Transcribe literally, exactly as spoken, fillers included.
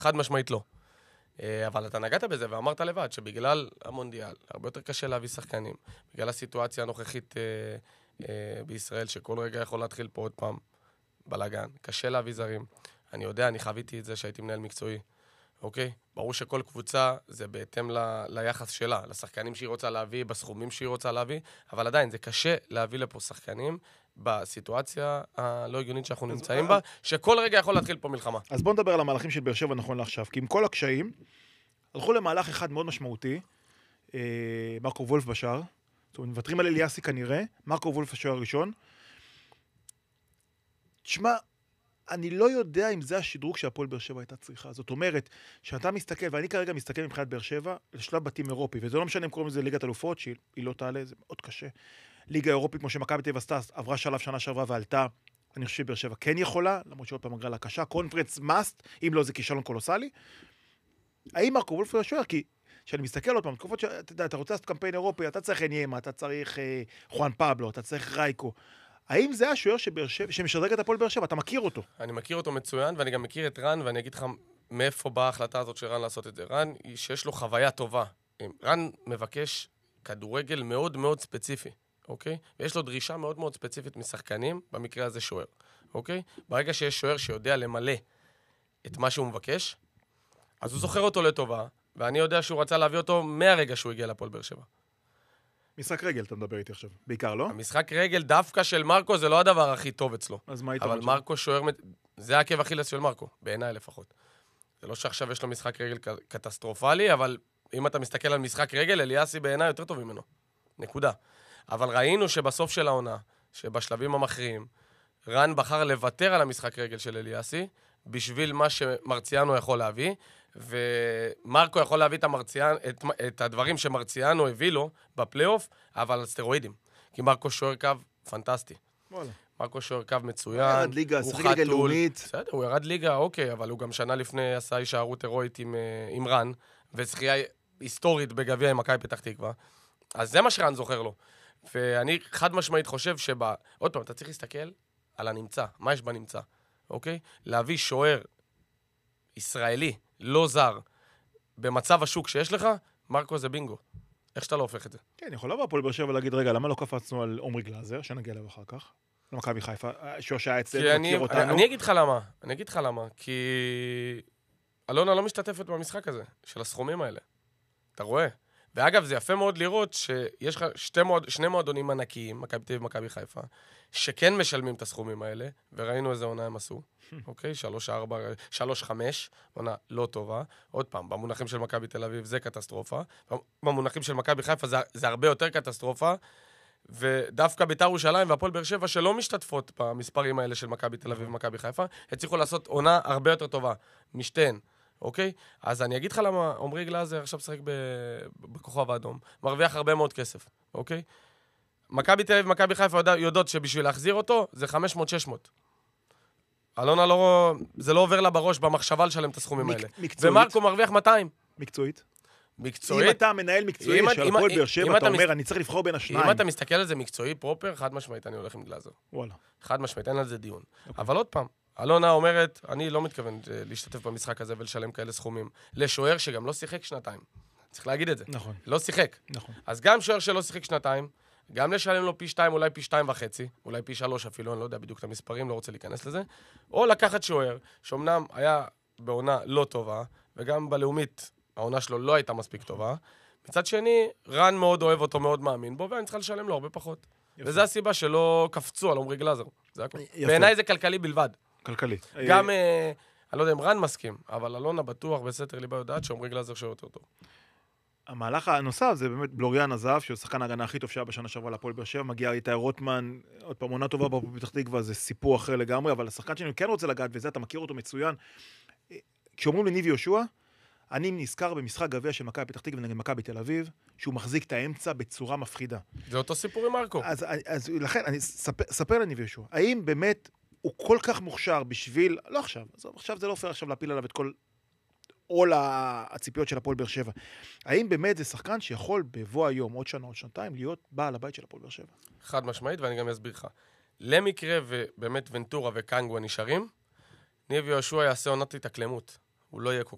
חד משמעית לא. אבל אתה נגעת בזה ואמרת לבד שבגלל המונדיאל, הרבה יותר קשה להביא שחקנים, בגלל הסיטואציה הנוכחית אה, אה, בישראל, שכל רגע יכול להתחיל פה עוד פעם בלגן, קשה להביא זרים. אני יודע, אני חוויתי את זה שהייתי מנהל מקצועי, אוקיי? ברור שכל קבוצה זה בהתאם ל, ליחס שלה, לשחקנים שהיא רוצה להביא, בסכומים שהיא רוצה להביא, אבל עדיין זה קשה להביא לפה שחקנים בסיטואציה הלא הגיונית שאנחנו נמצאים בה, שכל רגע יכול להתחיל פה מלחמה. אז בוא נדבר על המהלכים של באר שבע נכון לעכשיו, כי עם כל הקשיים, הלכו למהלך אחד מאוד משמעותי, מרקו וולף בשער, זאת אומרת, מוותרים על אליאסי כנראה, מרקו וולף השוער הראשון. תשמע, אני לא יודע אם זה השדרוג שהפועל באר שבע הייתה צריכה. זאת אומרת, שאתה מסתכל, ואני כרגע מסתכל מבחינת באר שבע, לשלב בתים אירופי, וזה לא משנה אם קוראים לזה ליגת אלופות, שהיא לא תעלה, זה מאוד קשה. ליגה אירופית, כמו שמכבי תל אביב עשתה, עברה שלב שנה שעברה ועלתה, אני חושב שבאר שבע כן יכולה, למרות שעוד פעם הגרלה קשה, קונפרנס מאסט, אם לא זה כישלון קולוסלי. האם מרקו וולף הוא השוער? כי כשאני מסתכל עוד פעם, תקופות שאתה יודע, אתה רוצה לעשות קמפיין אירופי, אתה צריך אניימה, אתה צריך אה, חואן פאבלו, אתה צריך רייקו. האם זה השוער שמשדרג את הפועל באר שבע? אתה מכיר אותו? אני מכיר אותו מצוין, ואני גם מכיר את רן, ואני אגיד לך מאיפה באה ההחלטה הזאת של רן לעשות את זה. רן, שיש לו חוויה טובה. רן מבקש כדורגל מאוד מאוד ספציפי, אוקיי? ויש לו דרישה מאוד מאוד ספציפית משחקנים, במקרה הזה שוער, אוקיי? ברגע שיש שוער שיודע למלא את מה שהוא מבקש, אז הוא זוכר אותו לטובה, ואני יודע שהוא רצה להביא אותו מהרגע שהוא הגיע לפועל באר שבע. משחק רגל, אתה מדבר איתי עכשיו, בעיקר, לא? המשחק רגל דווקא של מרקו זה לא הדבר הכי טוב אצלו. אז מה היית אבל מרקו שוער, זה עקב אכילס של מרקו, בעיניי לפחות. זה לא שעכשיו יש לו משחק רגל קטסטרופלי, אבל אם אתה מסתכל על משחק רגל, אליאסי בעיניי יותר טוב ממנו. נקודה. אבל ראינו שבסוף של העונה, שבשלבים המכריעים, רן בחר לוותר על המשחק רגל של אליאסי, בשביל מה שמרציאנו יכול להביא, ומרקו יכול להביא את, המרציאן, את, את הדברים שמרציאנו הביא לו בפלייאוף, אבל על סטרואידים. כי מרקו שוער קו פנטסטי. וואלה. מרקו שוער קו מצוין. הוא ירד ליגה, שחק ליגה לאומית. בסדר, הוא ירד ליגה, אוקיי, אבל הוא גם שנה לפני עשה הישארות הירואית עם, עם רן, וזכייה היסטורית בגביע עם מכבי פתח תקווה. אז זה מה שרן זוכר לו. ואני חד משמעית חושב שבה... עוד פעם, אתה צריך להסתכל על הנמצא. מה יש בנמצא? אוקיי? להביא שוער ישראלי, לא זר, במצב השוק שיש לך, מרקו זה בינגו. איך שאתה לא הופך את זה? כן, יכול לבוא הפועל באר שבע ולהגיד, רגע, למה לא קפצנו על עומרי גלאזר, שנגיע אליו אחר כך? למכבי חיפה, שוש היה אצלנו, מכיר אותנו. אני אגיד לך למה, אני אגיד לך למה, כי אלונה לא משתתפת במשחק הזה, של הסכומים האלה. אתה רואה? ואגב, זה יפה מאוד לראות שיש לך שתי מועד, שני מועדונים ענקיים, מכבי תל אביב ומכבי חיפה, שכן משלמים את הסכומים האלה, וראינו איזה עונה הם עשו. אוקיי? שלוש, ארבע, שלוש, חמש, עונה לא טובה. עוד פעם, במונחים של מכבי תל אביב זה קטסטרופה. במונחים של מכבי חיפה זה, זה הרבה יותר קטסטרופה. ודווקא בית"ר ירושלים והפועל באר שבע שלא משתתפות במספרים האלה של מכבי תל אביב ומכבי חיפה, הצליחו לעשות עונה הרבה יותר טובה. משתן. אוקיי? אז אני אגיד לך למה עומרי גלאזר עכשיו שחק בכוכב האדום. מרוויח הרבה מאוד כסף. אוקיי? מכבי תל אביב ומכבי חיפה יודעות שבשביל להחזיר אותו זה חמש מאות שש מאות. אלונה לא, זה לא עובר לה בראש במחשבה לשלם את הסכומים האלה. מקצועית. ומרקו מרוויח מאתיים. מקצועית. מקצועית. אם אתה מנהל מקצועי של הפועל באר שבע, אתה אומר, אני צריך לבחור בין השניים. אם אתה מסתכל על זה מקצועי פרופר, חד משמעית אני הולך עם גלאזר. וואלה. חד משמעית, אין על זה דיון. אבל עוד פעם, אלונה אומרת, אני לא מתכוון להשתתף במשחק הזה ולשלם כאלה סכומים. לשוער שגם לא שיחק שנתיים. צריך להגיד את זה. נכון. לא שיחק. נכון. אז גם שוער שלא שיחק שנתיים, גם לשלם לו פי שתיים, אולי פי שתיים וחצי, אולי פי שלוש אפילו, אני לא יודע בדיוק את המספרים, לא רוצה להיכנס לזה, או לקחת שוער, שאומנם היה בעונה לא טובה, וגם בלאומית העונה שלו לא הייתה מספיק טובה. מצד שני, רן מאוד אוהב אותו, מאוד מאמין בו, ואני צריכה לשלם לו הרבה פחות. יפה. וזו הסיבה שלא קפצו על עומרי גלאזר. זה הכל. בעיניי זה כלכלי בלבד. כלכלי. גם, אה, אני לא יודע אם רן מסכים, אבל אלונה בטוח בסתר ליבה יודעת שעומרי גלאזר שוער יותר טוב. המהלך הנוסף זה באמת בלוריאן עזב, שהוא שחקן ההגנה הכי טוב שהיה בשנה שעברה לפועל באר שבע, מגיע איתי רוטמן, עוד פעם עונה טובה בפועל פתח תקווה, זה סיפור אחר לגמרי, אבל השחקן שאני כן רוצה לגעת, וזה אתה מכיר אותו מצוין, כשאומרים לניב יהושע, אני נזכר במשחק גביע של מכבי פתח תקווה נגד מכבי תל אביב, שהוא מחזיק את האמצע בצורה מפחידה. זה אותו סיפור עם מרקו. אז, אז לכן, אני ספר, ספר לניב יהושע, האם באמת הוא כל כך מוכשר בשביל, לא עכשיו, עכשיו זה לא פייר עכשיו להפיל עליו את כל או הציפיות של הפועל באר שבע. האם באמת זה שחקן שיכול בבוא היום, עוד שנה, עוד שנתיים, להיות בעל הבית של הפועל באר שבע? חד משמעית, ואני גם אסביר לך. למקרה ובאמת ונטורה וקנגו נשארים, ניב יהושע יעשה עונת התאקלמות. הוא לא יהיה כל